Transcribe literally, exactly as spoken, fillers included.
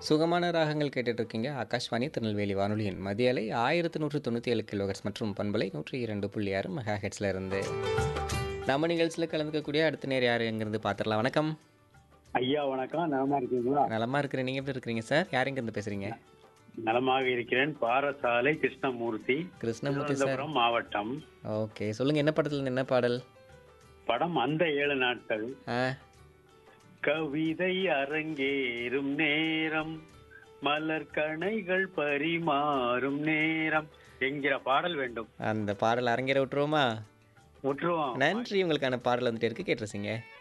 சுகமான ராகங்கள் கேட்டுட்டு இருக்கீங்க. ஆகாஷ்வாணி திருநெல்வேலி வானொலியின் மதிய அலை ஆயிரத்து நூற்று தொண்ணூற்றி ஏழு கிலோஹெர்ட்ஸ் மற்றும் பண்பலை நூற்றி இரண்டு புள்ளி ஆறு மெகா ஹெர்ட்ஸ்ல இருந்து. நம்ம நிகழ்ச்சியில் கலந்துக்கக்கூடிய அடுத்த நேர் யார் எங்கிருந்து பார்த்துடலாம். வணக்கம். ஐயா வணக்கம். நலமா இருக்கீங்களா? நலமா இருக்கிறேன். நீங்க எப்படி இருக்கிறீங்க சார்? யார் எங்கிருந்து பேசுறீங்க? நலமாக இருக்கிறேன். பாரசாலை கிருஷ்ணமூர்த்தி, கிருஷ்ணமூர்த்தி சார். திருவனந்தபுரம் மாவட்டம். ஓகே, சொல்லுங்க என்ன படத்துல இருந்து என்ன பாடல்? படம் அந்த ஏழு நாட்கள். ஆ கவிதை அரங்கேறும் நேரம், மலர் கணைகள் பரிமாறும் நேரம் என்கிற பாடல் வேண்டும். அந்த பாடல் அரங்கேற விட்டுருவோமா? விட்டுருவோம். நன்றி. உங்களுக்கான பாடல் வந்துட்டு இருக்கு, கேட்டுருசிங்க.